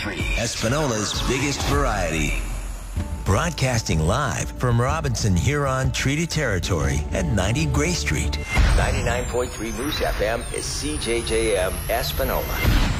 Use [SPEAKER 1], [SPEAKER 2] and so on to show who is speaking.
[SPEAKER 1] Espinola's biggest variety. Broadcasting live from Robinson Huron Treaty Territory at 90 Gray Street. 99.3 Moose FM is CJJM Espinola.